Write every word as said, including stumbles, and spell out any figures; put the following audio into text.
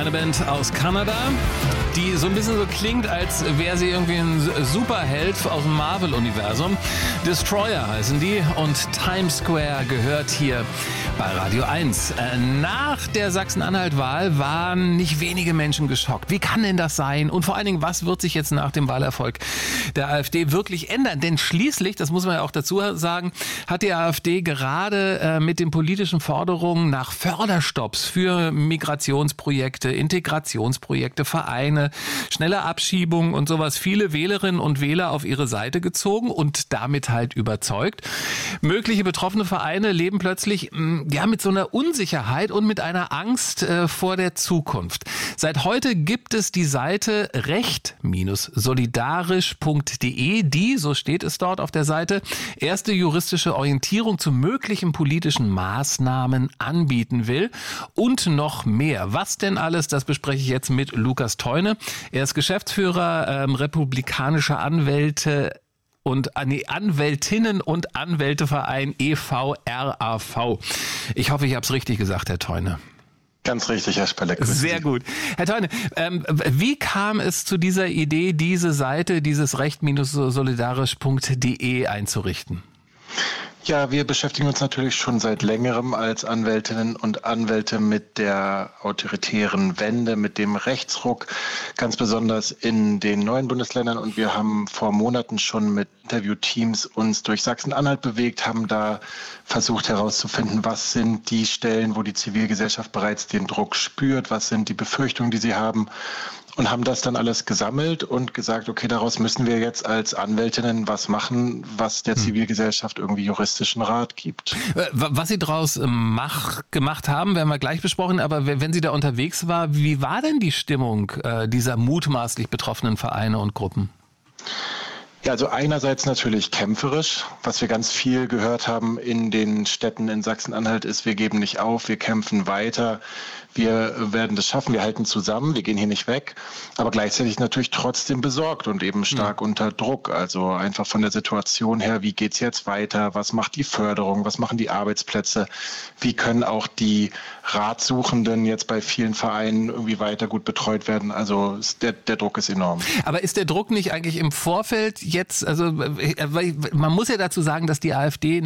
eine Band aus Kanada, die so ein bisschen so klingt, als wäre sie irgendwie ein Superheld aus dem Marvel-Universum. Destroyer heißen die und Times Square gehört hier bei Radio eins. Nach der Sachsen-Anhalt-Wahl waren nicht wenige Menschen geschockt. Wie kann denn das sein? Und vor allen Dingen, was wird sich jetzt nach dem Wahlerfolg der AfD wirklich ändern? Denn schließlich, das muss man ja auch dazu sagen, hat die AfD gerade äh, mit den politischen Forderungen nach Förderstopps für Migrationsprojekte, Integrationsprojekte, Vereine, schnelle Abschiebung und sowas viele Wählerinnen und Wähler auf ihre Seite gezogen und damit halt überzeugt. Mögliche betroffene Vereine leben plötzlich ja mit so einer Unsicherheit und mit einer Angst äh, vor der Zukunft. Seit heute gibt es die Seite recht solidarisch punkt de, die, so steht es dort auf der Seite, erste juristische Orientierung zu möglichen politischen Maßnahmen anbieten will und noch mehr. Was denn alles, das bespreche ich jetzt mit Lukas Theune. Er ist Geschäftsführer ähm, republikanischer Anwälte und nee, Anwältinnen und Anwälteverein E V R A V. Ich hoffe, ich habe es richtig gesagt, Herr Theune. Ganz richtig, Herr Spelleck. Sehr gut. Herr Theune, ähm, wie kam es zu dieser Idee, diese Seite, dieses recht solidarisch punkt de einzurichten? Ja, wir beschäftigen uns natürlich schon seit längerem als Anwältinnen und Anwälte mit der autoritären Wende, mit dem Rechtsruck, ganz besonders in den neuen Bundesländern. Und wir haben vor Monaten schon mit Interviewteams uns durch Sachsen-Anhalt bewegt, haben da versucht herauszufinden, was sind die Stellen, wo die Zivilgesellschaft bereits den Druck spürt, was sind die Befürchtungen, die sie haben. Und haben das dann alles gesammelt und gesagt, okay, daraus müssen wir jetzt als Anwältinnen was machen, was der Zivilgesellschaft irgendwie juristischen Rat gibt. Was Sie daraus mach, gemacht haben, werden wir gleich besprochen, aber wenn Sie da unterwegs war, wie war denn die Stimmung äh, dieser mutmaßlich betroffenen Vereine und Gruppen? Ja, also einerseits natürlich kämpferisch. Was wir ganz viel gehört haben in den Städten in Sachsen-Anhalt ist, wir geben nicht auf, wir kämpfen weiter, wir werden das schaffen, wir halten zusammen, wir gehen hier nicht weg, aber gleichzeitig natürlich trotzdem besorgt und eben stark mhm. unter Druck. Also einfach von der Situation her, wie geht's jetzt weiter, was macht die Förderung, was machen die Arbeitsplätze, wie können auch die Ratsuchenden jetzt bei vielen Vereinen irgendwie weiter gut betreut werden. Also der, der Druck ist enorm. Aber ist der Druck nicht eigentlich im Vorfeld jetzt, also man muss ja dazu sagen, dass die AfD